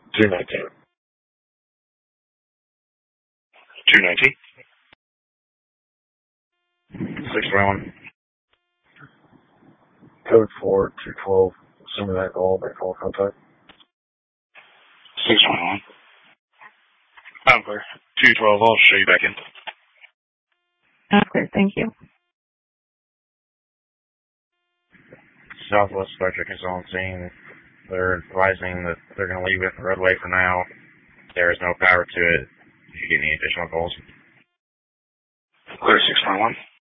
219. 219. 621. Code 4, 212. Assuming that call, contact. 621. I'm clear. 212, I'll show you back in. Clear, thank you. Southwest Electric is on scene. They're advising that they're going to leave it the roadway for now. There is no power to it. If you get any additional calls. Clear 621.